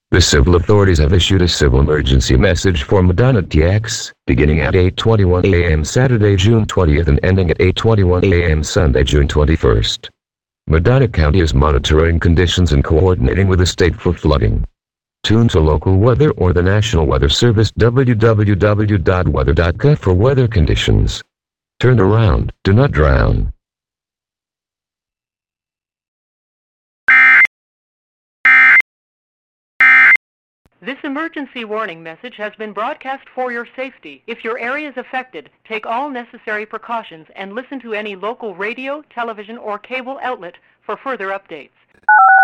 The civil authorities have issued a civil emergency message for Medina TX, beginning at 8:21 a.m. Saturday, June 20th and ending at 8:21 a.m. Sunday, June 21st. Medina County is monitoring conditions and coordinating with the state for flooding. Tune to local weather or the National Weather Service www.weather.gov for weather conditions. Turn around, do not drown. This emergency warning message has been broadcast for your safety. If your area is affected, take all necessary precautions and listen to any local radio, television, or cable outlet for further updates.